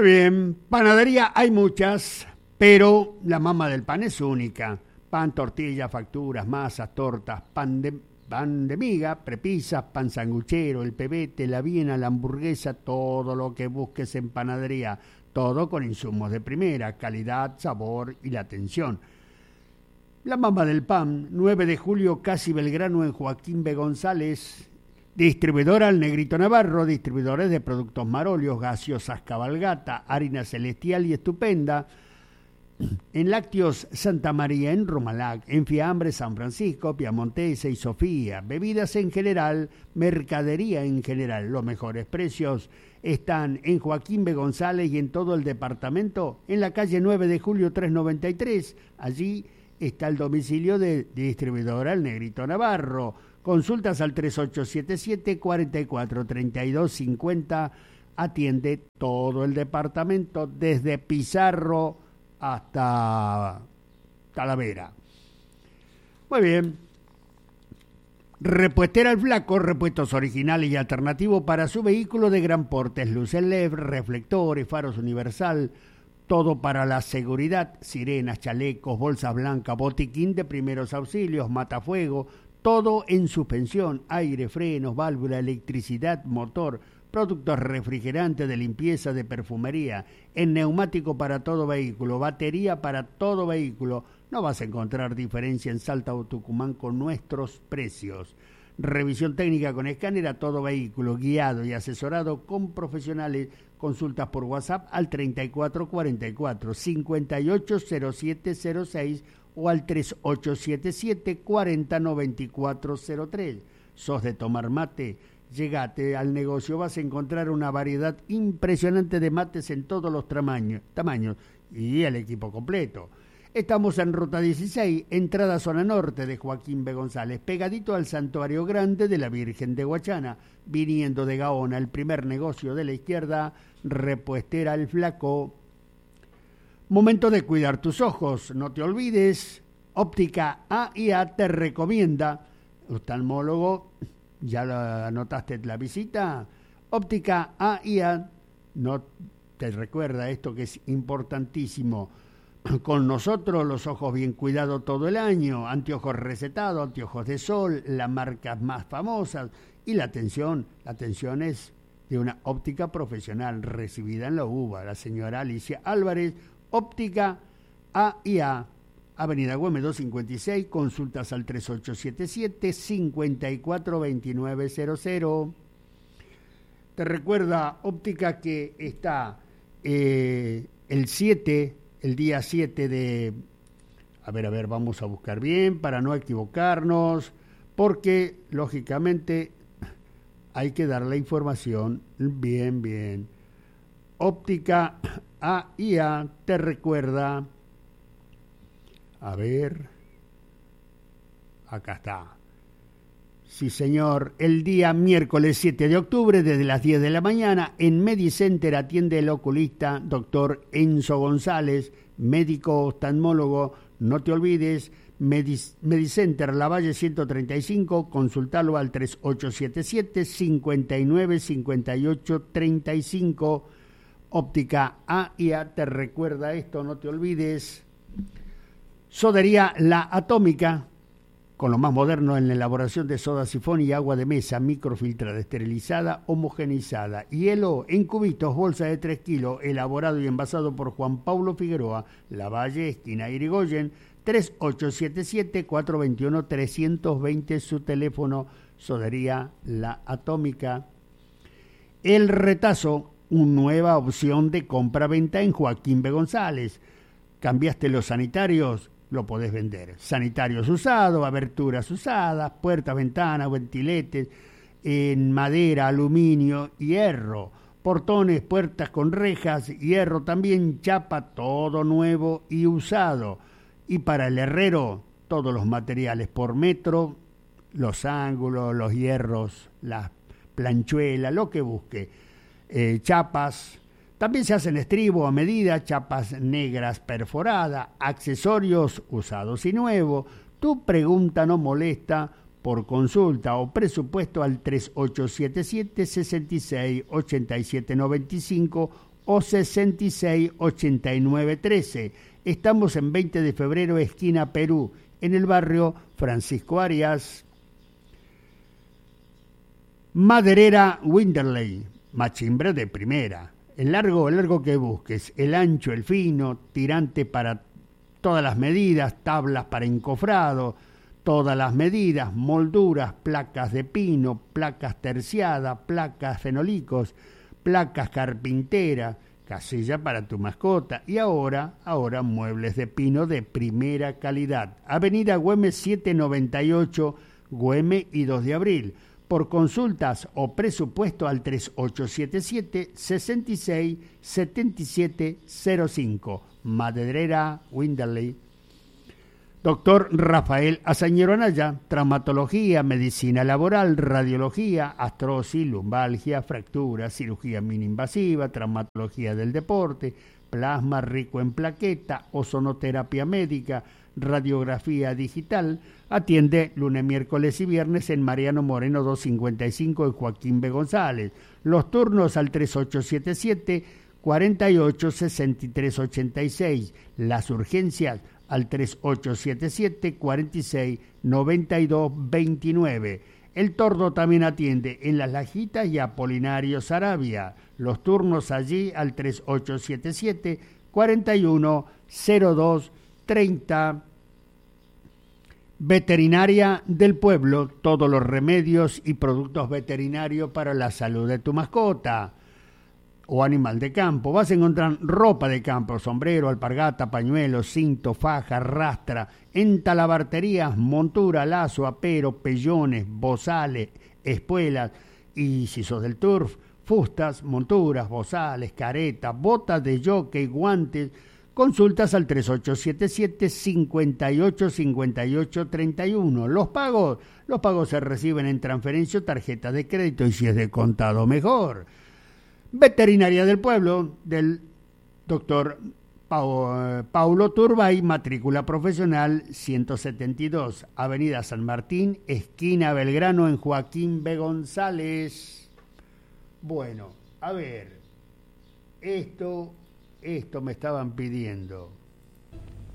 Muy bien, panadería hay muchas, pero la mama del pan es única. Pan, tortilla, facturas, masas, tortas, pan de miga, prepisas, pan sanguchero, el pebete, la viena, la hamburguesa, todo lo que busques en panadería. Todo con insumos de primera, calidad, sabor y la atención. La mama del pan, 9 de julio, Casi Belgrano en Joaquín B. González. Distribuidora El Negrito Navarro, distribuidores de productos Marolios, gaseosas Cabalgata, harina Celestial y Estupenda. En Lácteos Santa María, en Romalac, en Fiambres San Francisco, Piamontesa y Sofía. Bebidas en general, mercadería en general. Los mejores precios están en Joaquín B. González y en todo el departamento, en la calle 9 de julio 393. Allí está el domicilio de distribuidora El Negrito Navarro. Consultas al 3877-443250. Atiende todo el departamento, desde Pizarro hasta Talavera. Muy bien. Repuestera El Flaco, repuestos originales y alternativos para su vehículo de gran porte, luces LED, reflectores, faros universal, todo para la seguridad, sirenas, chalecos, bolsas blancas, botiquín de primeros auxilios, matafuego, todo en suspensión, aire, frenos, válvula, electricidad, motor, productos refrigerantes, de limpieza, de perfumería, en neumático para todo vehículo, batería para todo vehículo. No vas a encontrar diferencia en Salta o Tucumán con nuestros precios. Revisión técnica con escáner a todo vehículo, guiado y asesorado con profesionales. Consultas por WhatsApp al 3444-580706 o al 3877-409403. ¿Sos de tomar mate? Llegate al negocio, vas a encontrar una variedad impresionante de mates en todos los tamaños y el equipo completo. Estamos en Ruta 16, entrada zona norte de Joaquín B. González, pegadito al Santuario Grande de la Virgen de Guachana, viniendo de Gaona, el primer negocio de la izquierda, Repuestera El Flaco. Momento de cuidar tus ojos, no te olvides, Óptica A&A te recomienda, oftalmólogo. ¿Ya anotaste la visita? Óptica A&A no te recuerda esto que es importantísimo. Con nosotros los ojos bien cuidados todo el año, anteojos recetados, anteojos de sol, las marcas más famosas y la atención es de una óptica profesional recibida en la UBA, la señora Alicia Álvarez, Óptica A&A. Avenida Güemes 256, consultas al 3877-542900. Te recuerda Óptica que está el día 7 de... A ver, vamos a buscar bien para no equivocarnos, porque lógicamente hay que dar la información bien. Óptica A&A te recuerda... A ver, acá está. Sí, señor, el día miércoles 7 de octubre, desde las 10 de la mañana, en Medicenter atiende el oculista doctor Enzo González, médico oftalmólogo. No te olvides, Medicenter Lavalle 135, consultalo al 3877-595835. Óptica A&A te recuerda esto, no te olvides. Sodería La Atómica, con lo más moderno en la elaboración de soda sifón y agua de mesa, microfiltrada, esterilizada, homogenizada. Hielo en cubitos, bolsa de 3 kilos, elaborado y envasado por Juan Paulo Figueroa, Lavalle, esquina Irigoyen, 3877-421-320, su teléfono. Sodería La Atómica. El Retazo, una nueva opción de compra-venta en Joaquín B. González. ¿Cambiaste los sanitarios? Lo podés vender. Sanitarios usados, aberturas usadas, puertas, ventanas, ventiletes, en madera, aluminio, hierro, portones, puertas con rejas, hierro también, chapa, todo nuevo y usado. Y para el herrero, todos los materiales por metro, los ángulos, los hierros, las planchuelas, lo que busque. Chapas. También se hacen estribo a medida, chapas negras perforadas, accesorios usados y nuevos. Tu pregunta no molesta. Por consulta o presupuesto al 3877-668795 o 668913. Estamos en 20 de febrero, esquina Perú, en el barrio Francisco Arias. Maderera Winderley, machimbre de primera. El largo que busques, el ancho, el fino, tirante para todas las medidas, tablas para encofrado, todas las medidas, molduras, placas de pino, placas terciadas, placas fenolicos, placas carpintera, casilla para tu mascota y ahora muebles de pino de primera calidad. Avenida Güemes 798, Güemes y 2 de abril. Por consultas o presupuesto al 3877-667705. Maderera Winderley. Doctor Rafael Azañero Anaya, traumatología, medicina laboral, radiología, artrosis, lumbalgia, fractura, cirugía mini-invasiva, traumatología del deporte, plasma rico en plaqueta, ozonoterapia médica, radiografía digital. Atiende lunes, miércoles y viernes en Mariano Moreno 255 en Joaquín B. González. Los turnos al 3877-486386. Las urgencias al 3877-469229. El Tordo también atiende en Las Lajitas y Apolinario Sarabia. Los turnos allí al 3877-410230. Veterinaria del Pueblo, todos los remedios y productos veterinarios para la salud de tu mascota o animal de campo. Vas a encontrar ropa de campo, sombrero, alpargata, pañuelo, cinto, faja, rastra, entalabarterías, montura, lazo, apero, pellones, bozales, espuelas y si sos del turf, fustas, monturas, bozales, caretas, botas de jockey, guantes. Consultas al 3877-585831. Los pagos se reciben en transferencia o tarjeta de crédito y si es de contado mejor. Veterinaria del Pueblo del doctor Paulo Turbay, matrícula profesional 172, Avenida San Martín, esquina Belgrano en Joaquín B. González. Bueno, a ver, esto me estaban pidiendo.